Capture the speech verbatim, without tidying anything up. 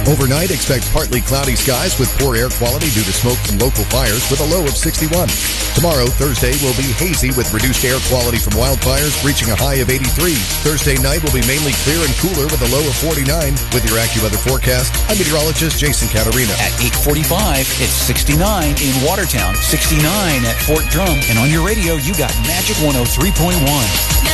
Overnight, expect partly cloudy skies with poor air quality due to smoke from local fires with a low of sixty-one. Tomorrow, Thursday, will be hazy with reduced air quality from wildfires reaching a high of eighty-three. Thursday night will be mainly clear and cooler with a low of forty-nine. With your AccuWeather forecast, I'm meteorologist Jason Caterina. At eight forty-five, it's sixty-nine in Watertown, sixty-nine at Fort Drum, and on your radio, you got Magic one oh three point one.